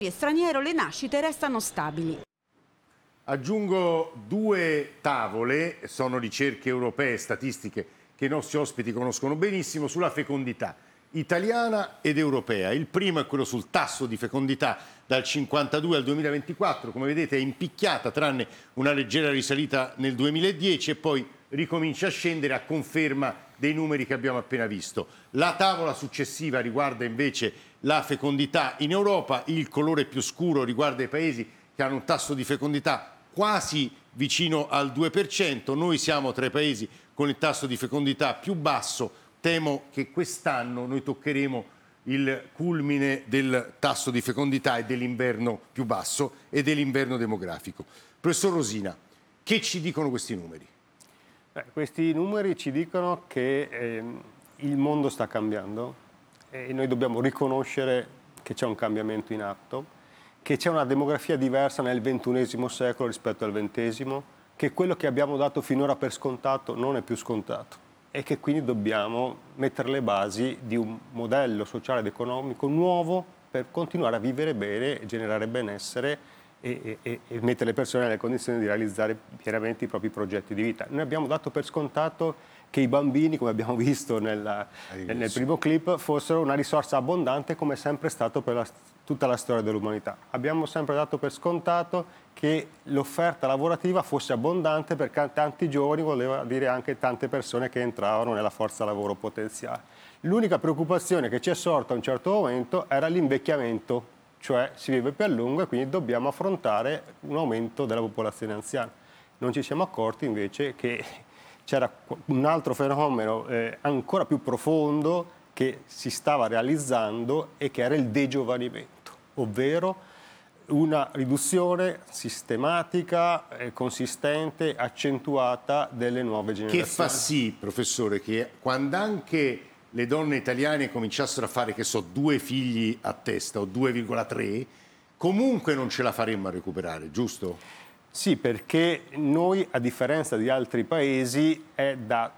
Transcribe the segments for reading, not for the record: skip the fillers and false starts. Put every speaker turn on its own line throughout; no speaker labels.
straniero le nascite restano stabili.
Aggiungo 2 tavole, sono ricerche europee, statistiche che i nostri ospiti conoscono benissimo, sulla fecondità italiana ed europea. Il primo è quello sul tasso di fecondità dal 52 al 2024, come vedete è impicchiata tranne una leggera risalita nel 2010 e poi ricomincia a scendere a conferma dei numeri che abbiamo appena visto. La tavola successiva riguarda invece la fecondità in Europa, il colore più scuro riguarda i paesi che hanno un tasso di fecondità quasi vicino al 2%, noi siamo tra i paesi con il tasso di fecondità più basso, temo che quest'anno noi toccheremo il culmine del tasso di fecondità e dell'inverno più basso e dell'inverno demografico. Professor Rosina, che ci dicono questi numeri?
Questi numeri ci dicono che il mondo sta cambiando e noi dobbiamo riconoscere che c'è un cambiamento in atto, che c'è una demografia diversa nel XXI secolo rispetto al XX, che quello che abbiamo dato finora per scontato non è più scontato e che quindi dobbiamo mettere le basi di un modello sociale ed economico nuovo per continuare a vivere bene, generare benessere e mettere le persone nelle condizioni di realizzare pienamente i propri progetti di vita. Noi abbiamo dato per scontato che i bambini, come abbiamo visto nel primo clip, fossero una risorsa abbondante come è sempre stato per tutta la storia dell'umanità. Abbiamo sempre dato per scontato che l'offerta lavorativa fosse abbondante perché tanti giovani voleva dire anche tante persone che entravano nella forza lavoro potenziale. L'unica preoccupazione che ci è sorta a un certo momento era l'invecchiamento, cioè si vive più a lungo e quindi dobbiamo affrontare un aumento della popolazione anziana. Non ci siamo accorti invece che c'era un altro fenomeno ancora più profondo che si stava realizzando e che era il degiovanimento, ovvero una riduzione sistematica, consistente, accentuata delle nuove generazioni.
Che fa sì, professore, che quando anche le donne italiane cominciassero a fare, che so, 2 figli a testa o 2,3, comunque non ce la faremmo a recuperare, giusto?
Sì, perché noi, a differenza di altri paesi, è da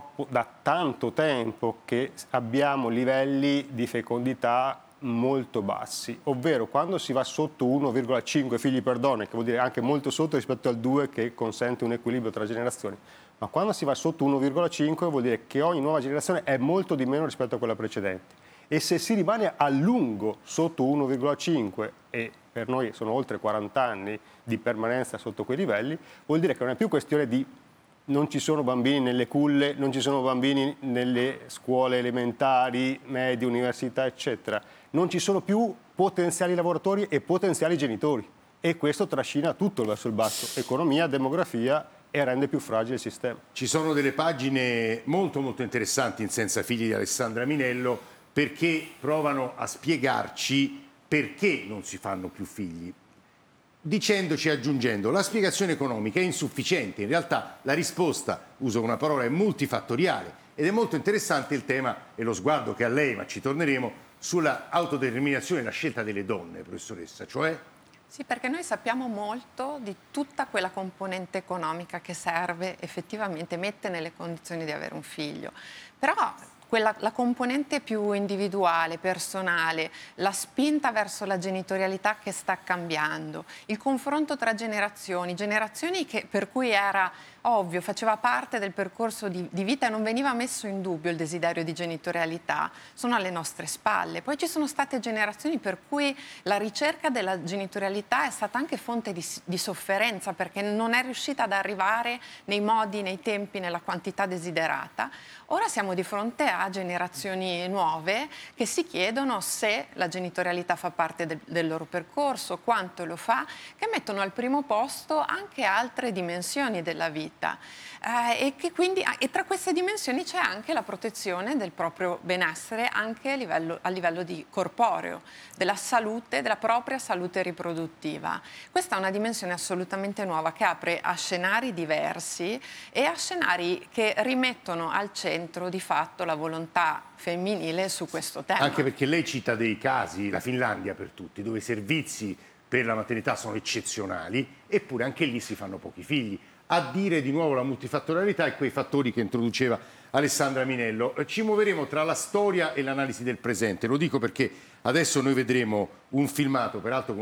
tanto tempo che abbiamo livelli di fecondità molto bassi, ovvero quando si va sotto 1,5 figli per donna, che vuol dire anche molto sotto rispetto al 2 che consente un equilibrio tra generazioni, ma quando si va sotto 1,5 vuol dire che ogni nuova generazione è molto di meno rispetto a quella precedente. E se si rimane a lungo sotto 1,5, e per noi sono oltre 40 anni di permanenza sotto quei livelli, vuol dire che non è più questione di non ci sono bambini nelle culle, non ci sono bambini nelle scuole elementari, medie, università, eccetera. Non ci sono più potenziali lavoratori e potenziali genitori. E questo trascina tutto verso il basso, economia, demografia, e rende più fragile il sistema.
Ci sono delle pagine molto molto interessanti in Senza figli di Alessandra Minello, perché provano a spiegarci perché non si fanno più figli, dicendoci e aggiungendo la spiegazione economica è insufficiente, in realtà la risposta, uso una parola, è multifattoriale ed è molto interessante il tema e lo sguardo che ha lei, ma ci torneremo, sulla autodeterminazione e la scelta delle donne, professoressa, cioè?
Sì, perché noi sappiamo molto di tutta quella componente economica che serve effettivamente, mette nelle condizioni di avere un figlio, però la componente più individuale, personale, la spinta verso la genitorialità che sta cambiando, il confronto tra generazioni per cui era ovvio, faceva parte del percorso di vita e non veniva messo in dubbio il desiderio di genitorialità, sono alle nostre spalle. Poi ci sono state generazioni per cui la ricerca della genitorialità è stata anche fonte di sofferenza, perché non è riuscita ad arrivare nei modi, nei tempi, nella quantità desiderata. Ora siamo di fronte a generazioni nuove che si chiedono se la genitorialità fa parte del loro percorso, quanto lo fa, che mettono al primo posto anche altre dimensioni della vita. E tra queste dimensioni c'è anche la protezione del proprio benessere anche a livello di corporeo, della salute, della propria salute riproduttiva. Questa è una dimensione assolutamente nuova che apre a scenari diversi e a scenari che rimettono al centro di fatto la volontà femminile su questo tema.
Anche perché lei cita dei casi, la Finlandia per tutti, dove i servizi per la maternità sono eccezionali, eppure anche lì si fanno pochi figli. A dire di nuovo la multifattorialità e quei fattori che introduceva Alessandra Minello. Ci muoveremo tra la storia e l'analisi del presente. Lo dico perché Adesso noi vedremo un filmato, peraltro con